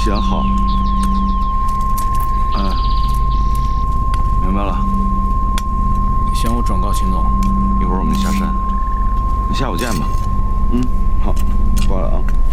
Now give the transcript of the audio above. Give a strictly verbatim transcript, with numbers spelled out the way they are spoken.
行，好。嗯，明白了。 行，我转告秦总。 一会儿我们下山，那下午见吧。嗯，好，挂了啊。